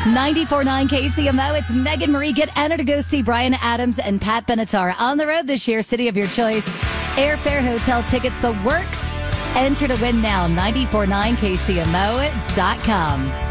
94.9 KCMO. It's Megan Marie. Get Anna to go see Bryan Adams and Pat Benatar on the road this year. City of your choice. Airfare, hotel tickets, the works. Enter to win now. 94.9KCMO.com.